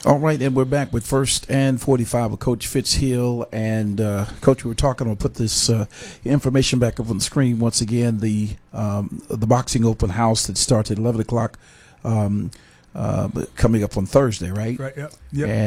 All right, and we're back with First and 45 with Coach Fitzhill. And, Coach, we were talking, I'll put this information back up on the screen once again, the boxing open house that starts at 11 o'clock coming up on Thursday, right? Right, yep.